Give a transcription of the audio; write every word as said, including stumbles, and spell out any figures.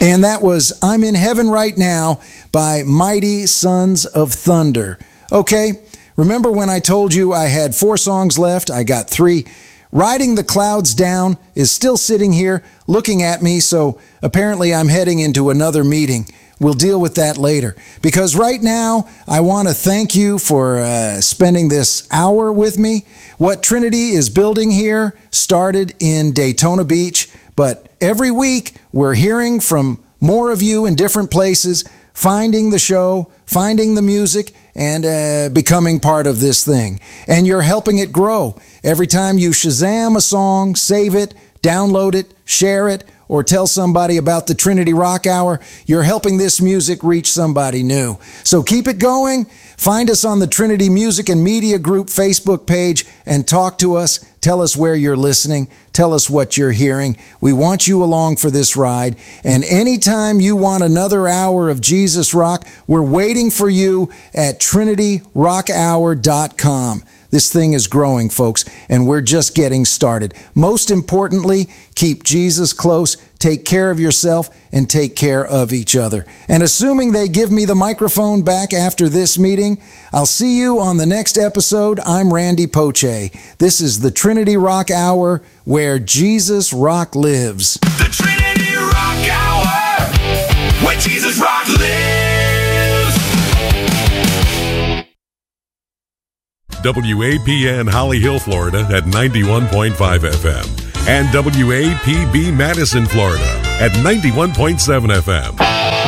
And that was I'm in Heaven Right Now by Mighty Sons of Thunder. Okay, remember when I told you I had four songs left? I got three. Riding the Clouds Down is still sitting here looking at me, so apparently I'm heading into another meeting. We'll deal with that later. Because right now, I want to thank you for uh, spending this hour with me. What Trinity is building here started in Daytona Beach, but every week we're hearing from more of you in different places, finding the show, finding the music, and uh, becoming part of this thing. And you're helping it grow. Every time you Shazam a song, save it, download it, share it, or tell somebody about the Trinity Rock Hour, you're helping this music reach somebody new. So keep it going. Find us on the Trinity Music and Media Group Facebook page and talk to us. Tell us where you're listening. Tell us what you're hearing. We want you along for this ride. And anytime you want another hour of Jesus Rock, we're waiting for you at trinity rock hour dot com. This thing is growing, folks, and we're just getting started. Most importantly, keep Jesus close, take care of yourself, and take care of each other. And assuming they give me the microphone back after this meeting, I'll see you on the next episode. I'm Randy Poche. This is the Trinity Rock Hour, where Jesus Rock lives. The Trinity Rock Hour, where Jesus Rock lives. W A P N Holly Hill, Florida at ninety-one point five F M and W A P B Madison, Florida at ninety-one point seven F M.